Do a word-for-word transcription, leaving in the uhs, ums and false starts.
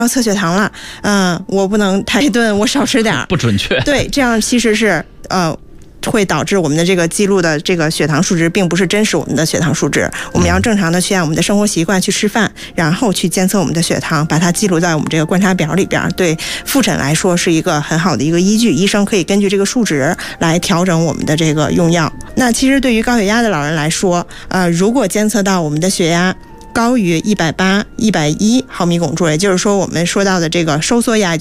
要测血糖了，嗯、呃，我不能太顿，我少吃点儿， 不准确。 对，这样其实是呃。会导致我们的这个记录的这个血糖数值并不是真实我们的血糖数值，我们要正常的去按我们的生活习惯去吃饭，然后去监测我们的血糖，把它记录在我们这个观察表里边，对复诊来说是一个很好的一个依据，医生可以根据这个数值来调整我们的这个用药。那其实对于高血压的老人来说，呃，如果监测到我们的血压高于一百八、一百一毫米汞柱，也就是说我们说到的这个收缩压。